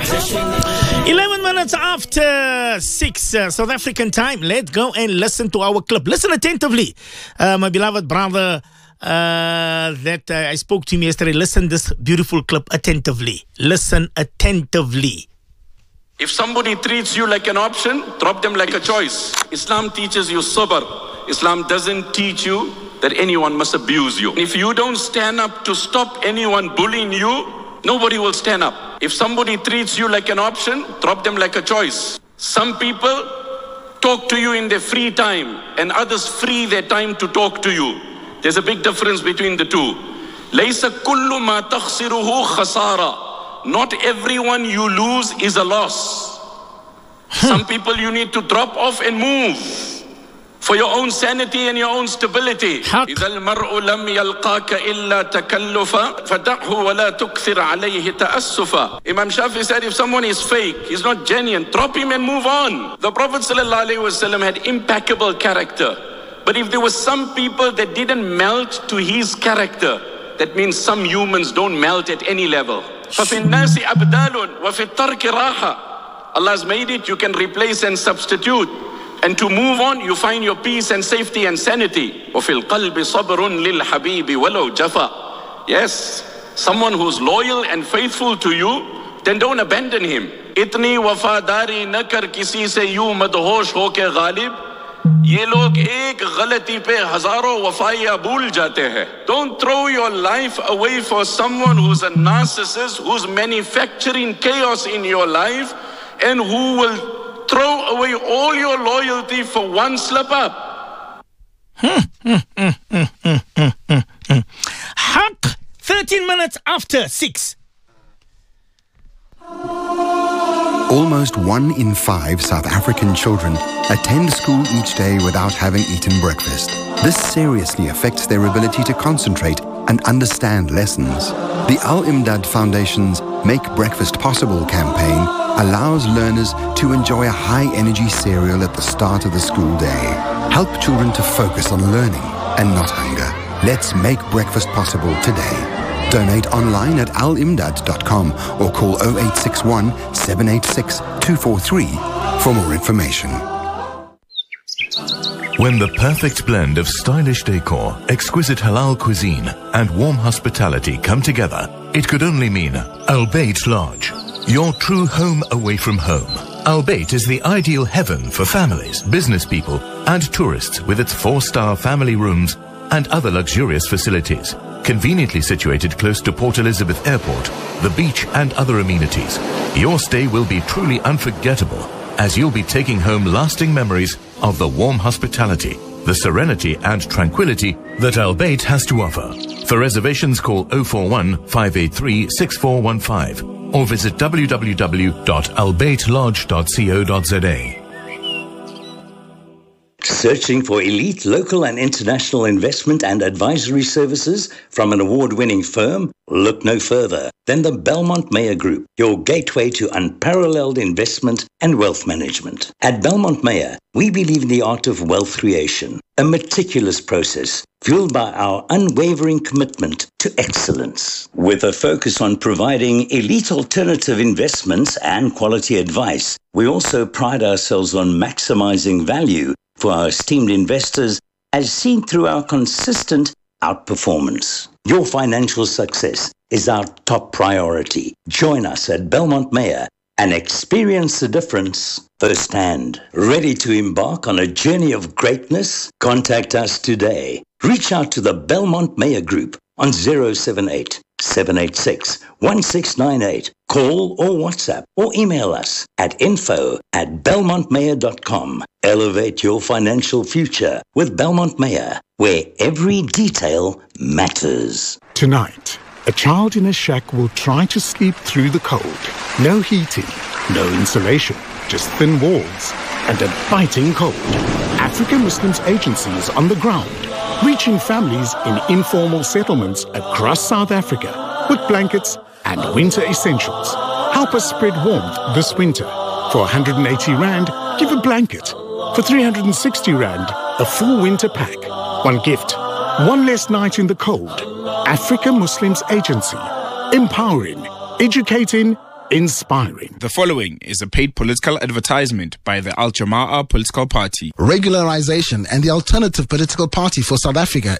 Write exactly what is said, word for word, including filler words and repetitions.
eleven minutes after six uh, South African time. Let's go and listen to our clip. Listen attentively, uh, my beloved brother uh, that uh, I spoke to him yesterday. Listen this beautiful clip attentively. Listen attentively. If somebody treats you like an option, drop them like a choice. Islam teaches you sabr. Islam doesn't teach you that anyone must abuse you. If you don't stand up to stop anyone bullying you, nobody will stand up. If somebody treats you like an option, drop them like a choice. Some people talk to you in their free time and others free their time to talk to you. There's a big difference between the two. لَيْسَ كُلُّ مَا تَخْسِرُهُ خَسَارًا. Not everyone you lose is a loss. Some people you need to drop off and move for your own sanity and your own stability. إذا المرء لم يلقاك إلا تكلفا فدعه ولا تكثر عليه تأسفا. Imam Shafi said, if someone is fake, he's not genuine, drop him and move on. The Prophet ﷺ had impeccable character. But if there were some people that didn't melt to his character, that means some humans don't melt at any level. فَفِي النَّاسِ أَبْدَالٌ وَفِي التَّرْكِ رَاحَةٌ. Allah's made it, you can replace and substitute. And to move on, you find your peace and safety and sanity. وَفِي الْقَلْبِ صَبْرٌ لِلْحَبِيبِ وَلَوْ جَفَى. Yes, someone who's loyal and faithful to you, then don't abandon him. इतनी वफादारी न कर किसी से यूं मदहोश हो के गालिब. ये लोग एक गलती पे हजारों वफाइयां भूल जाते हैं. Don't throw your life away for someone who's a narcissist, who's manufacturing chaos in your life, and who will throw away all your loyalty for one slip up. Haq, thirteen minutes after six. Almost one in five South African children attend school each day without having eaten breakfast. This seriously affects their ability to concentrate and understand lessons. The Al-Imdad Foundation's Make Breakfast Possible campaign allows learners to enjoy a high-energy cereal at the start of the school day. Help children to focus on learning and not hunger. Let's make breakfast possible today. Donate online at al imdad dot com or call oh eight six one, seven eight six, two four three for more information. When the perfect blend of stylish decor, exquisite halal cuisine and warm hospitality come together, it could only mean Al Bayt Lodge, your true home away from home. Al Bayt is the ideal heaven for families, business people and tourists with its four-star family rooms and other luxurious facilities. Conveniently situated close to Port Elizabeth Airport, the beach and other amenities, your stay will be truly unforgettable as you'll be taking home lasting memories of the warm hospitality, the serenity and tranquility that Al Bayt has to offer. For reservations, call oh four one, five eight three, six four one five or visit w w w dot al bayt lodge dot co dot z a. Searching for elite local and international investment and advisory services from an award-winning firm? Look no further than the Belmont Meyer Group, your gateway to unparalleled investment and wealth management. At Belmont Meyer, we believe in the art of wealth creation, a meticulous process fueled by our unwavering commitment to excellence. With a focus on providing elite alternative investments and quality advice, we also pride ourselves on maximizing value for our esteemed investors, as seen through our consistent outperformance. Your financial success is our top priority. Join us at Belmont Meyer and experience the difference firsthand. Ready to embark on a journey of greatness? Contact us today. Reach out to the Belmont Meyer Group on zero seven eight, seven eight six, one six nine eight. Call or WhatsApp or email us at info at belmont mayer dot com. Elevate your financial future with Belmont Meyer, where every detail matters. Tonight, a child in a shack will try to sleep through the cold. No heating, no insulation, just thin walls and a biting cold. African Muslims Agency is on the ground, reaching families in informal settlements across South Africa with blankets and winter essentials. Help us spread warmth this winter. For one hundred eighty rand, give a blanket. For three hundred sixty rand, a full winter pack. One gift, one less night in the cold. Africa Muslims Agency. Empowering, educating, inspiring. The following is a paid political advertisement by the Al Jama'ah political party. Regularization and the Alternative Political Party for South Africa